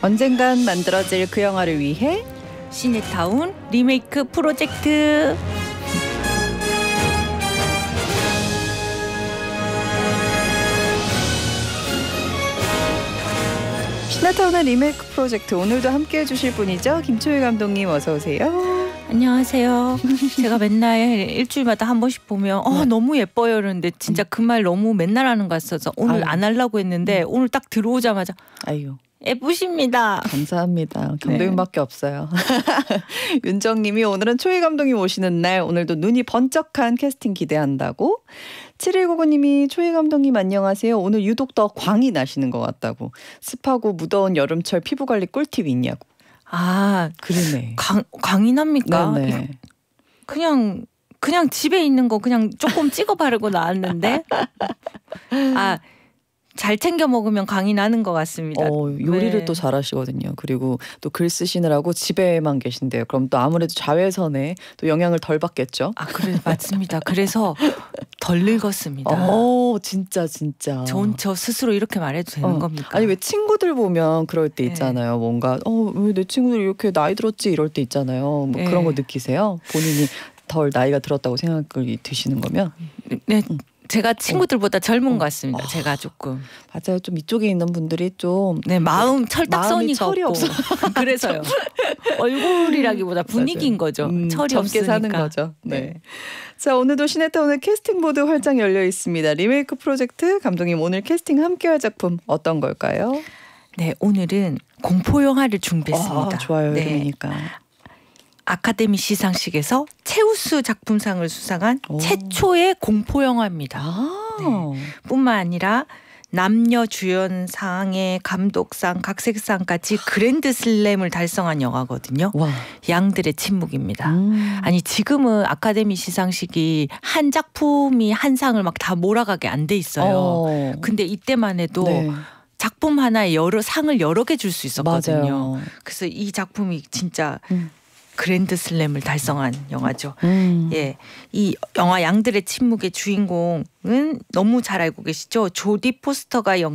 언젠간 만들어질 그 영화를 위해 시네타운 리메이크 프로젝트. 시네타운의 리메이크 프로젝트, 오늘도 함께해 주실 분이죠. 김초희 감독님 어서 오세요. 안녕하세요. 제가 맨날 일주일마다 한 번씩 보면 네. 너무 예뻐요 이러는데 진짜 그 말 너무 맨날 하는 거 같아서 오늘 아유. 안 하려고 했는데 오늘 딱 들어오자마자 아유, 예쁘십니다. 감사합니다. 감독님밖에 없어요. 윤정님이 오늘은 초희 감독님 오시는 날, 오늘도 눈이 번쩍한 캐스팅 기대한다고. 7199님이 초희 감독님 안녕하세요. 오늘 유독 더 광이 나시는 것 같다고. 습하고 무더운 여름철 피부관리 꿀팁 있냐고. 아, 그러네. 광이 납니까? 네네. 그냥 집에 있는 거 그냥 조금 찍어 바르고 나왔는데 잘 챙겨 먹으면 광이 나는 것 같습니다. 요리를 네. 또 잘하시거든요. 그리고 또 글 쓰시느라고 집에만 계신대요. 그럼 또 아무래도 자외선에 또 영향을 덜 받겠죠. 그래 맞습니다. 그래서 덜 늙었습니다. 진짜. 저 스스로 이렇게 말해도 되는 겁니까? 아니 왜 친구들 보면 그럴 때 네. 있잖아요. 뭔가 왜 내 친구들이 이렇게 나이 들었지 이럴 때 있잖아요. 뭐 네. 그런 거 느끼세요? 본인이 덜 나이가 들었다고 생각이 드시는 거면? 네. 제가 친구들보다 젊은 것 같습니다. 제가 조금. 맞아요. 좀 이쪽에 있는 분들이 좀 마음 철딱서니가 철이 없고. 그래서요. 얼굴이라기보다 분위기인 거죠. 철이 젊게 없으니까. 사는 거죠. 네. 자, 오늘도 시네타운의 캐스팅 보드 활짝 열려 있습니다. 리메이크 프로젝트, 감독님 오늘 캐스팅 함께할 작품 어떤 걸까요? 네, 오늘은 공포 영화를 준비했습니다. 좋아요. 네. 그러니까. 아카데미 시상식에서 최우수 작품상을 수상한 최초의 공포 영화입니다. 네. 뿐만 아니라 남녀 주연상의 감독상, 각색상까지 그랜드 슬램을 달성한 영화거든요. 와. 양들의 침묵입니다. 아니 지금은 아카데미 시상식이 한 작품이 한 상을 막 다 몰아가게 안 돼 있어요. 근데 이때만 해도 네. 작품 하나에 상을 여러 개 줄 수 있었거든요. 맞아요. 그래서 이 작품이 진짜 그랜드 슬램을 달성한 영화죠. 예, 이 영화 양들의 침묵의 주인공은 너무 잘 알고 계시죠? 조디 포스터가